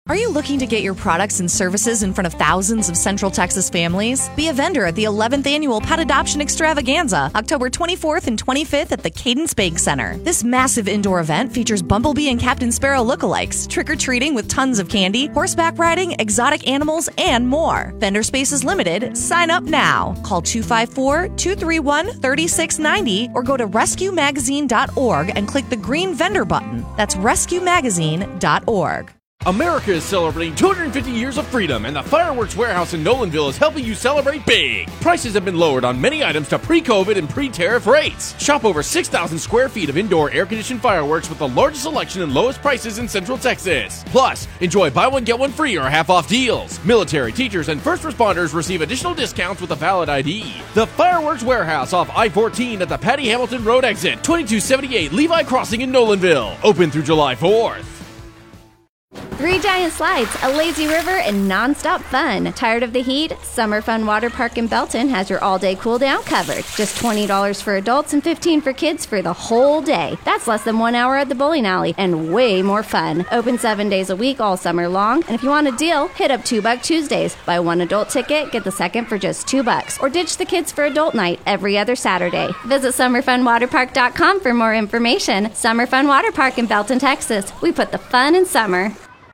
Are you looking to get your products and services in front of thousands of Central Texas families? Be a vendor at the 11th Annual Pet Adoption Extravaganza, October 24th and 25th at the Cadence Bank Center. This massive indoor event features Bumblebee and Captain Sparrow lookalikes, trick-or-treating with tons of candy, horseback riding, exotic animals, and more. Vendor space is limited. Sign up now. Call 254-231-3690 or go to rescuemagazine.org and click the green vendor button. That's rescuemagazine.org. America is celebrating 250 years of freedom, and the Fireworks Warehouse in Nolanville is helping you celebrate big. Prices have been lowered on many items to pre-COVID and pre-tariff rates. Shop over 6,000 square feet of indoor air-conditioned fireworks with the largest selection and lowest prices in Central Texas. Plus, enjoy buy one, get one free or half-off deals. Military, teachers, and first responders receive additional discounts with a valid ID. The Fireworks Warehouse off I-14 at the Patty Hamilton Road exit, 2278 Levi Crossing in Nolanville. Open through July 4th. 3 giant slides, a lazy river, and non-stop fun. Tired of the heat? Summer Fun Water Park in Belton has your all-day cool-down covered. Just $20 for adults and $15 for kids for the whole day. That's less than 1 hour at the bowling alley and way more fun. Open 7 days a week all summer long. And if you want a deal, hit up $2 Tuesdays. Buy one adult ticket, get the second for just $2. Or ditch the kids for adult night every other Saturday. Visit summerfunwaterpark.com for more information. Summer Fun Water Park in Belton, Texas. We put the fun in summer.